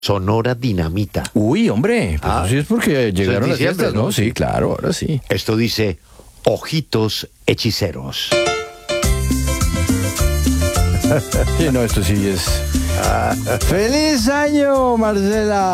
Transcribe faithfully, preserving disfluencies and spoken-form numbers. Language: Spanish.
Sonora Dinamita. Uy, hombre, pues Ah, eso sí es porque llegaron las diciembre, fiestas, ¿no? ¿no? Sí, claro, ahora sí. Esto dice Ojitos Hechiceros. Sí, no, esto sí es... ¡Feliz año, Marcela!